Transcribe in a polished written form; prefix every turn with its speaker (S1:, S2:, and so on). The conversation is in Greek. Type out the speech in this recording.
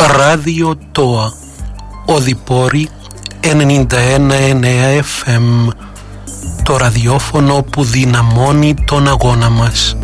S1: Ράδιο ΤΟΑ, Οδυπόρη 91,9 FM, το ραδιόφωνο που δυναμώνει τον αγώνα μας.